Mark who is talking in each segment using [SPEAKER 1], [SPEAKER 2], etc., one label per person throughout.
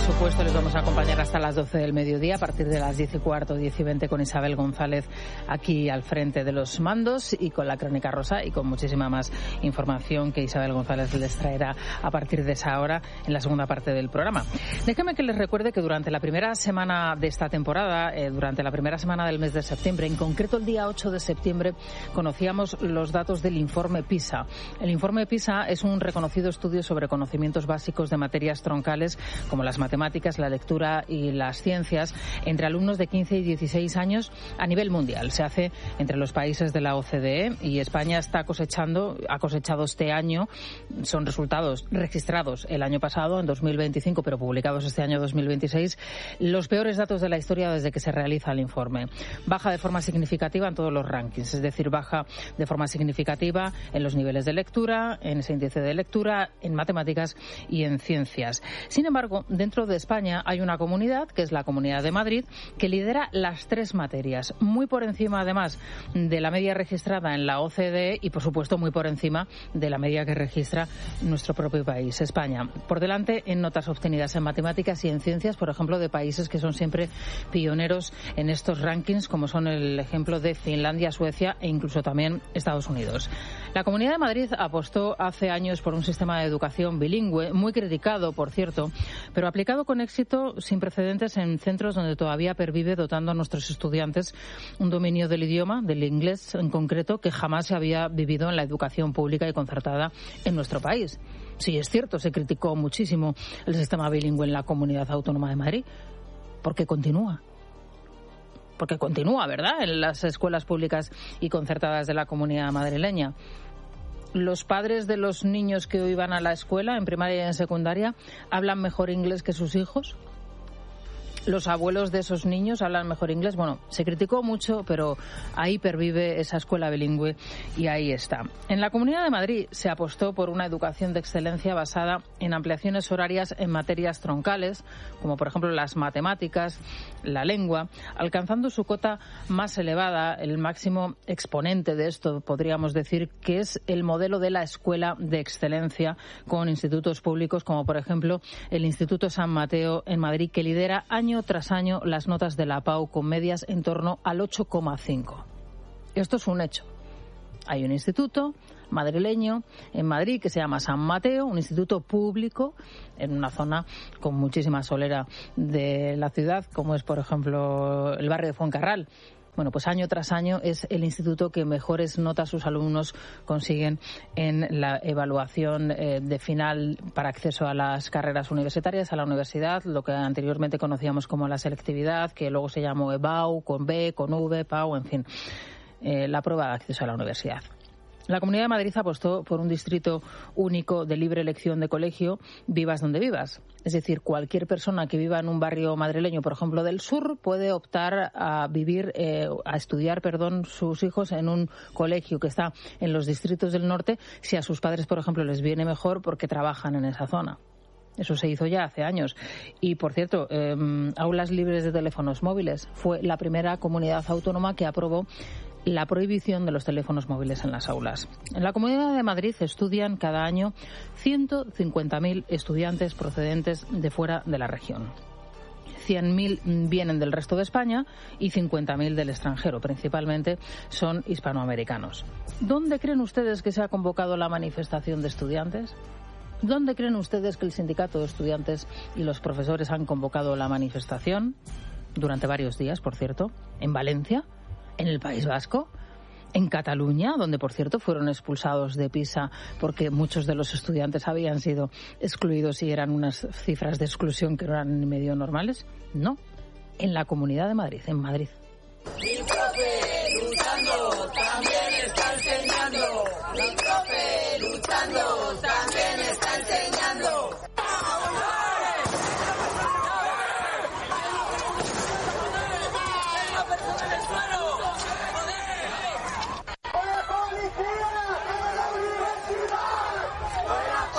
[SPEAKER 1] supuesto, les vamos a acompañar hasta las 12 del mediodía, a partir de las 10:15, 10:20, con Isabel González aquí al frente de los mandos y con la Crónica Rosa y con muchísima más información que Isabel González les traerá a partir de esa hora en la segunda parte del programa. Déjenme que les recuerde que durante la primera semana de esta temporada, durante la primera semana del mes de septiembre, en concreto el día 8 de septiembre, conocíamos los datos del informe PISA. El informe PISA es un reconocido estudio sobre conocimientos básicos de materias troncales como las matemáticas, la lectura y las ciencias entre alumnos de 15 y 16 años a nivel mundial. Se hace entre los países de la OCDE y España ha cosechado este año, son resultados registrados el año pasado, en 2025, pero publicados este año 2026, los peores datos de la historia desde que se realiza el informe. Baja de forma significativa en todos los rankings, es decir, baja de forma significativa en los niveles de lectura, en ese índice de lectura, en matemáticas y en ciencias. Sin embargo, dentro de España hay una comunidad, que es la Comunidad de Madrid, que lidera las 3 materias, muy por encima además de la media registrada en la OCDE y, por supuesto, muy por encima de la media que registra nuestro propio país, España. Por delante en notas obtenidas en matemáticas y en ciencias, por ejemplo, de países que son siempre pioneros en estos rankings, como son el ejemplo de Finlandia, Suecia e incluso también Estados Unidos. La Comunidad de Madrid apostó hace años por un sistema de educación bilingüe, muy criticado, por cierto, pero aplicado con éxito, sin precedentes, en centros donde todavía pervive dotando a nuestros estudiantes un dominio del idioma, del inglés en concreto, que jamás se había vivido en la educación pública y concertada en nuestro país. Sí, es cierto, se criticó muchísimo el sistema bilingüe en la Comunidad Autónoma de Madrid, porque continúa, ¿verdad?, en las escuelas públicas y concertadas de la comunidad madrileña. Los padres de los niños que hoy van a la escuela, en primaria y en secundaria, ¿hablan mejor inglés que sus hijos? ¿Los abuelos de esos niños hablan mejor inglés? Bueno, se criticó mucho, pero ahí pervive esa escuela bilingüe y ahí está. En la Comunidad de Madrid se apostó por una educación de excelencia basada en ampliaciones horarias en materias troncales, como por ejemplo las matemáticas, la lengua, alcanzando su cota más elevada, el máximo exponente de esto, podríamos decir, que es el modelo de la escuela de excelencia con institutos públicos, como por ejemplo el Instituto San Mateo en Madrid, que lidera año tras año las notas de la PAU con medias en torno al 8,5. Esto es un hecho. Hay un instituto madrileño en Madrid que se llama San Mateo, un instituto público en una zona con muchísima solera de la ciudad, como es, por ejemplo, el barrio de Fuencarral. Bueno, pues año tras año es el instituto que mejores notas sus alumnos consiguen en la evaluación de final para acceso a las carreras universitarias, a la universidad, lo que anteriormente conocíamos como la selectividad, que luego se llamó EBAU, con B, con V, PAU, en fin, la prueba de acceso a la universidad. La Comunidad de Madrid apostó por un distrito único de libre elección de colegio, vivas donde vivas. Es decir, cualquier persona que viva en un barrio madrileño, por ejemplo, del sur, puede optar a estudiar sus hijos en un colegio que está en los distritos del norte, si a sus padres, por ejemplo, les viene mejor porque trabajan en esa zona. Eso se hizo ya hace años. Y, por cierto, aulas libres de teléfonos móviles. Fue la primera comunidad autónoma que aprobó la prohibición de los teléfonos móviles en las aulas. En la Comunidad de Madrid estudian cada año 150.000 estudiantes procedentes de fuera de la región. 100.000 vienen del resto de España y 50.000 del extranjero. Principalmente son hispanoamericanos. ¿Dónde creen ustedes que se ha convocado la manifestación de estudiantes? ¿Dónde creen ustedes que el sindicato de estudiantes y los profesores han convocado la manifestación? Durante varios días, por cierto. ¿En Valencia? ¿En el País Vasco? ¿En Cataluña? Donde, por cierto, fueron expulsados de Pisa porque muchos de los estudiantes habían sido excluidos y eran unas cifras de exclusión que no eran ni medio normales. No. En la Comunidad de Madrid, en Madrid.
[SPEAKER 2] Mi profe luchando también está enseñando. Mi profe luchando también está enseñando.
[SPEAKER 1] Según la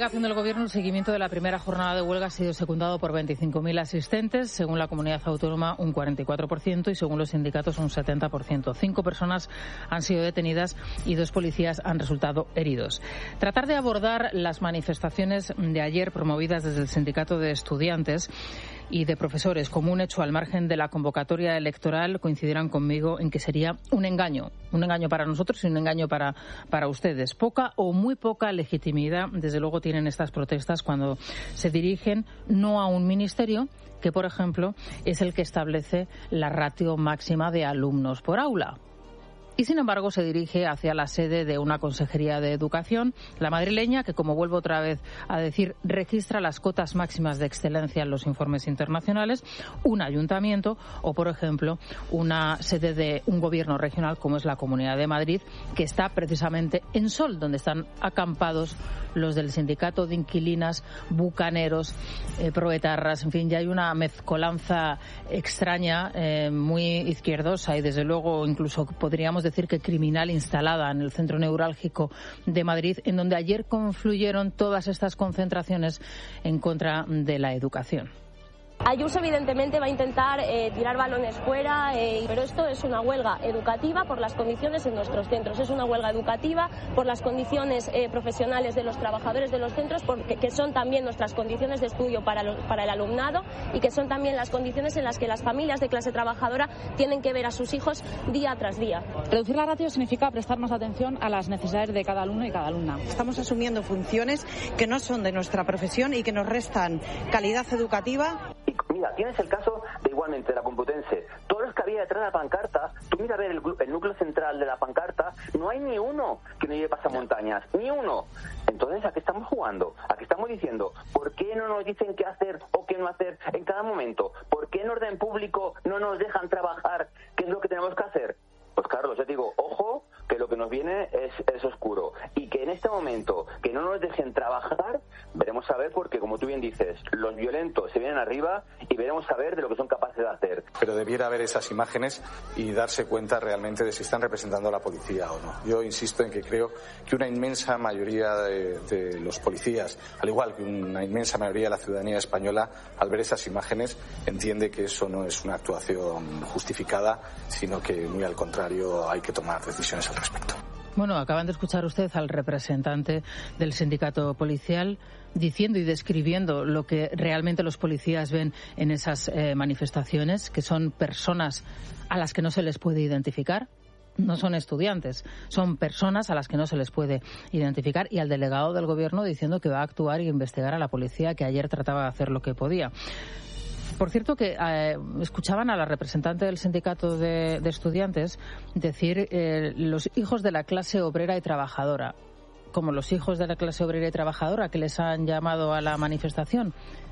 [SPEAKER 1] delegación del Gobierno, el seguimiento de la primera jornada de huelga ha sido secundado por 25.000 asistentes, según la comunidad autónoma un 44% y según los sindicatos un 70%. 5 personas han sido detenidas y 2 policías han resultado heridos. Tratar de abordar las manifestaciones de ayer promovidas desde el sindicato de estudiantes y de profesores como un hecho al margen de la convocatoria electoral coincidirán conmigo en que sería un engaño para nosotros y un engaño para ustedes. Poca o muy poca legitimidad, desde luego, tienen estas protestas cuando se dirigen no a un ministerio que, por ejemplo, es el que establece la ratio máxima de alumnos por aula. Y, sin embargo, se dirige hacia la sede de una consejería de educación, la madrileña, que, como vuelvo otra vez a decir, registra las cotas máximas de excelencia en los informes internacionales, un ayuntamiento o, por ejemplo, una sede de un gobierno regional como es la Comunidad de Madrid, que está precisamente en Sol, donde están acampados los del sindicato de inquilinas, bucaneros, proetarras, en fin, ya hay una mezcolanza extraña, muy izquierdosa y, desde luego, incluso podríamos decir que criminal, instalada en el centro neurálgico de Madrid, en donde ayer confluyeron todas estas concentraciones en contra de la educación.
[SPEAKER 3] Ayuso evidentemente va a intentar tirar balones fuera, pero esto es una huelga educativa por las condiciones en nuestros centros. Es una huelga educativa por las condiciones profesionales de los trabajadores de los centros, que son también nuestras condiciones de estudio para el alumnado y que son también las condiciones en las que las familias de clase trabajadora tienen que ver a sus hijos día tras día.
[SPEAKER 4] Reducir la ratio significa prestar más atención a las necesidades de cada alumno y cada alumna.
[SPEAKER 5] Estamos asumiendo funciones que no son de nuestra profesión y que nos restan calidad educativa.
[SPEAKER 6] Mira, tienes el caso de igualmente de la Complutense. Todos los que había detrás de la pancarta, tú mira a ver el núcleo central de la pancarta, no hay ni uno que no lleve pasamontañas, ni uno. Entonces, ¿a qué estamos jugando? ¿A qué estamos diciendo? ¿Por qué no nos dicen qué hacer o qué no hacer en cada momento? ¿Por qué en orden público no nos dejan trabajar? ¿Qué es lo que tenemos que hacer? Pues Carlos, yo te digo, ojo, que lo que nos viene es oscuro. Y que en este momento, que no nos dejen trabajar, veremos a ver, porque como tú bien dices, los violentos se vienen arriba y veremos a ver de lo que son capaces de hacer.
[SPEAKER 7] Pero debiera haber esas imágenes y darse cuenta realmente de si están representando a la policía o no. Yo insisto en que creo que una inmensa mayoría de los policías, al igual que una inmensa mayoría de la ciudadanía española, al ver esas imágenes, entiende que eso no es una actuación justificada, sino que muy al contrario hay que tomar decisiones al respecto.
[SPEAKER 1] Bueno, acaban de escuchar usted al representante del sindicato policial diciendo y describiendo lo que realmente los policías ven en esas manifestaciones, que son personas a las que no se les puede identificar. No son estudiantes, son personas a las que no se les puede identificar, y al delegado del Gobierno diciendo que va a actuar y investigar a la policía, que ayer trataba de hacer lo que podía. Por cierto, que escuchaban a la representante del sindicato de estudiantes decir los hijos de la clase obrera y trabajadora, como los hijos de la clase obrera y trabajadora que les han llamado a la manifestación.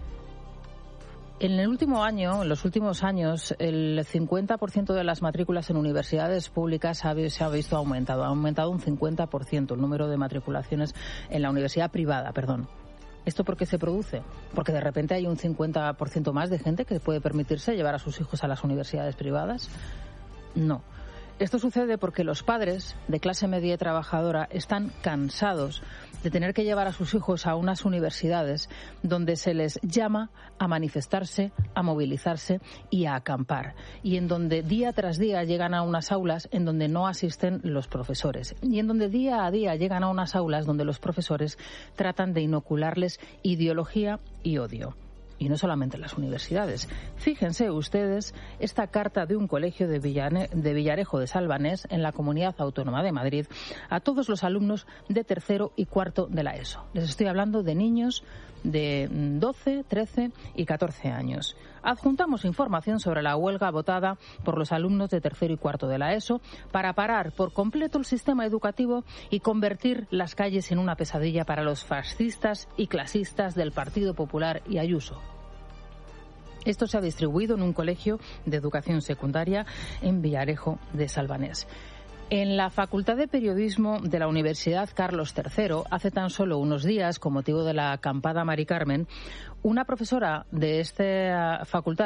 [SPEAKER 1] En los últimos años, el 50% de las matrículas en universidades públicas se ha visto aumentado. Ha aumentado un 50% el número de matriculaciones en la universidad privada, ¿Esto por qué se produce? ¿Porque de repente hay un 50% más de gente que puede permitirse llevar a sus hijos a las universidades privadas? No. Esto sucede porque los padres de clase media y trabajadora están cansados de tener que llevar a sus hijos a unas universidades donde se les llama a manifestarse, a movilizarse y a acampar, y en donde día tras día llegan a unas aulas en donde no asisten los profesores, y en donde día a día llegan a unas aulas donde los profesores tratan de inocularles ideología y odio. Y no solamente en las universidades. Fíjense ustedes esta carta de un colegio de Villarejo de Salvanés, en la Comunidad Autónoma de Madrid, a todos los alumnos de tercero y cuarto de la ESO. Les estoy hablando de niños de 12, 13 y 14 años. Adjuntamos información sobre la huelga votada por los alumnos de tercero y cuarto de la ESO para parar por completo el sistema educativo y convertir las calles en una pesadilla para los fascistas y clasistas del Partido Popular y Ayuso. Esto se ha distribuido en un colegio de educación secundaria en Villarejo de Salvanés. En la Facultad de Periodismo de la Universidad Carlos III, hace tan solo unos días, con motivo de la acampada Mari Carmen, una profesora de esta facultad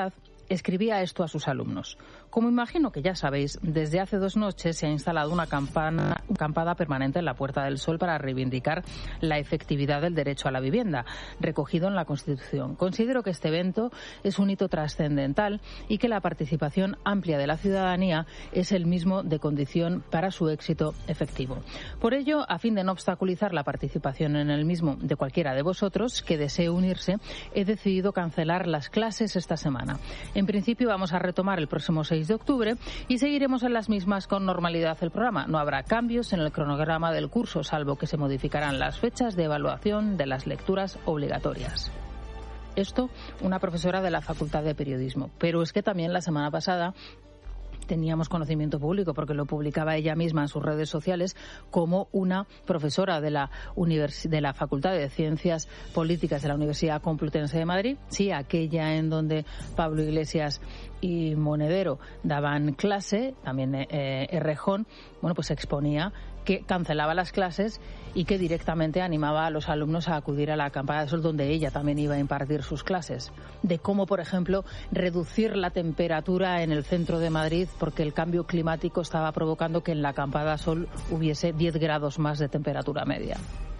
[SPEAKER 1] escribía esto a sus alumnos. Como imagino que ya sabéis, desde hace 2 noches se ha instalado una acampada permanente en la Puerta del Sol para reivindicar la efectividad del derecho a la vivienda, recogido en la Constitución. Considero que este evento es un hito trascendental y que la participación amplia de la ciudadanía es el mismo de condición para su éxito efectivo. Por ello, a fin de no obstaculizar la participación en el mismo de cualquiera de vosotros que desee unirse, he decidido cancelar las clases esta semana. En principio vamos a retomar el próximo 6 de octubre y seguiremos en las mismas con normalidad el programa. No habrá cambios en el cronograma del curso, salvo que se modificarán las fechas de evaluación de las lecturas obligatorias. Esto, una profesora de la Facultad de Periodismo. Pero es que también la semana pasada teníamos conocimiento público, porque lo publicaba ella misma en sus redes sociales, como una profesora de la Facultad de Ciencias Políticas de la Universidad Complutense de Madrid, sí, aquella en donde Pablo Iglesias y Monedero daban clase, también Errejón, bueno, pues exponía que cancelaba las clases y que directamente animaba a los alumnos a acudir a la acampada de sol, donde ella también iba a impartir sus clases. De cómo, por ejemplo, reducir la temperatura en el centro de Madrid, porque el cambio climático estaba provocando que en la acampada de sol hubiese 10 grados más de temperatura media.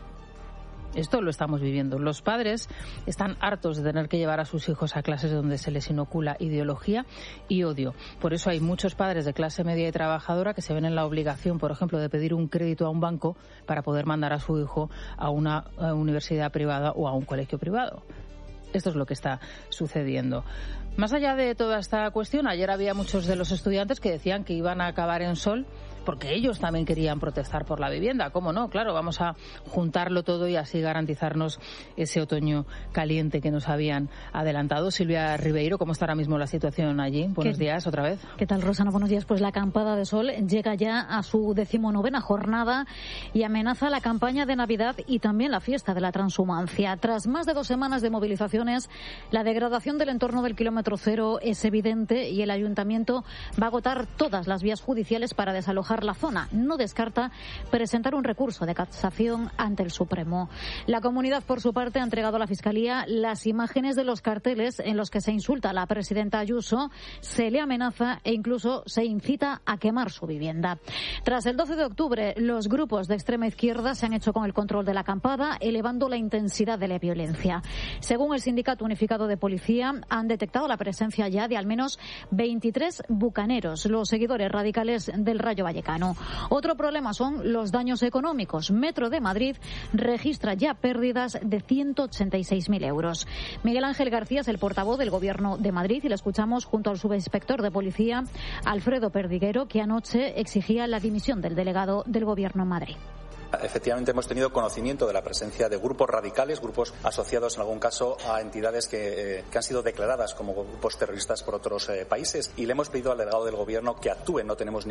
[SPEAKER 1] Esto lo estamos viviendo. Los padres están hartos de tener que llevar a sus hijos a clases donde se les inocula ideología y odio. Por eso hay muchos padres de clase media y trabajadora que se ven en la obligación, por ejemplo, de pedir un crédito a un banco para poder mandar a su hijo a una universidad privada o a un colegio privado. Esto es lo que está sucediendo. Más allá de toda esta cuestión, ayer había muchos de los estudiantes que decían que iban a acabar en sol porque ellos también querían protestar por la vivienda. ¿Cómo no? Claro, vamos a juntarlo todo y así garantizarnos ese otoño caliente que nos habían adelantado. Silvia Ribeiro, ¿cómo está ahora mismo la situación allí? Buenos días, otra vez.
[SPEAKER 8] ¿Qué tal, Rosana? Buenos días. Pues la acampada de sol llega ya a su 19ª jornada y amenaza la campaña de Navidad y también la fiesta de la transhumancia. Tras más de 2 semanas de movilizaciones, la degradación del entorno del kilómetro cero es evidente y el ayuntamiento va a agotar todas las vías judiciales para desalojar la zona. No descarta presentar un recurso de casación ante el Supremo. La comunidad, por su parte, ha entregado a la Fiscalía las imágenes de los carteles en los que se insulta a la presidenta Ayuso, se le amenaza e incluso se incita a quemar su vivienda. Tras el 12 de octubre, los grupos de extrema izquierda se han hecho con el control de la acampada, elevando la intensidad de la violencia. Según el Sindicato Unificado de Policía, han detectado la presencia ya de al menos 23 bucaneros, los seguidores radicales del Rayo Vallecano. Otro problema son los daños económicos. Metro de Madrid registra ya pérdidas de 186.000 euros. Miguel Ángel García es el portavoz del Gobierno de Madrid y lo escuchamos junto al subinspector de Policía, Alfredo Perdiguero, que anoche exigía la dimisión del delegado del Gobierno en Madrid.
[SPEAKER 9] Efectivamente, hemos tenido conocimiento de la presencia de grupos radicales, grupos asociados en algún caso a entidades que han sido declaradas como grupos terroristas por otros países, y le hemos pedido al delegado del Gobierno que actúe. No tenemos